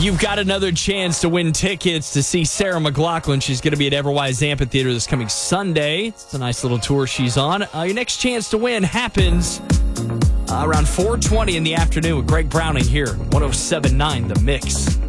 You've got another chance to win tickets to see Sarah McLachlan. She's going to be at Everwise Amphitheater this coming Sunday. It's a nice little tour she's on. Your next chance to win happens around 4:20 in the afternoon with Greg Browning here, 107.9 The Mix.